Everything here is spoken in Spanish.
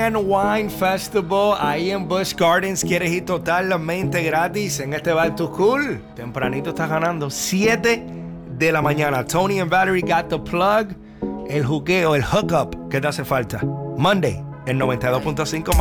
and Wine Festival ahí en Busch Gardens. ¿Quieres ir totalmente gratis en este Bar to Cool? Tempranito estás ganando 7 de la mañana. Tony and Valerie got the plug. El juqueo, el hookup que te hace falta. Monday, en 92.5